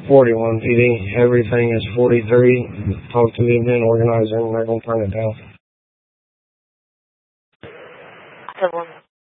41 PD. Everything is 43. Talk to the event organizer and they're going to turn it down.